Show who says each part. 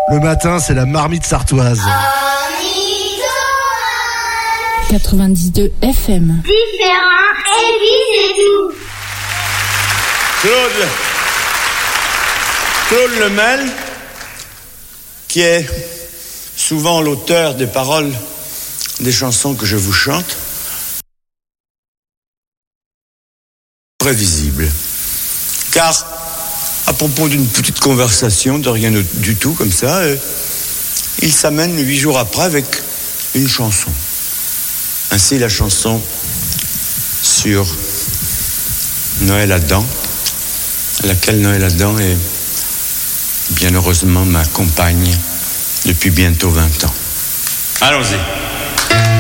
Speaker 1: Le matin, c'est la marmite sartoise.
Speaker 2: 92 FM.
Speaker 3: Différent et puis c'est tout.
Speaker 4: Claude Lemel, qui est souvent l'auteur des paroles des chansons que je vous chante, prévisible. Car, à propos d'une petite conversation, de rien du tout comme ça, il s'amène 8 jours après avec une chanson. Ainsi, la chanson sur Noël Adam, à laquelle Noël Adam est bien heureusement ma compagne depuis bientôt 20 ans. Allons-y.